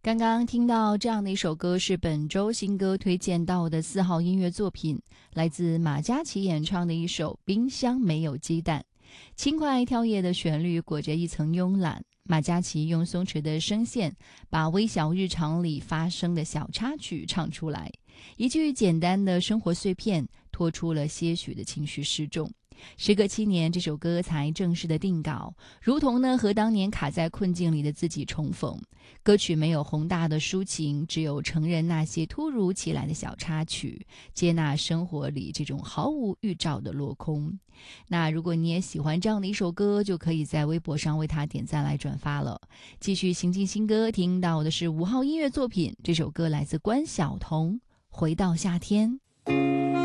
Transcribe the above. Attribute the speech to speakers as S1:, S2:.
S1: 刚刚听到这样的一首歌，是本周新歌推荐到的4号音乐作品，来自马嘉祺演唱的一首《冰箱没有鸡蛋》。轻快跳跃的旋律裹着一层慵懒，马嘉祺用松弛的声线把微小日常里发生的小插曲唱出来，一句简单的生活碎片拖出了些许的情绪失重。时隔7年，这首歌才正式的定稿，如同呢和当年卡在困境里的自己重逢。歌曲没有宏大的抒情，只有承认那些突如其来的小插曲，接纳生活里这种毫无预兆的落空。那如果你也喜欢这样的一首歌，就可以在微博上为它点赞来转发了。继续行进新歌，听到的是5号音乐作品，这首歌来自关晓彤，《回到夏天》。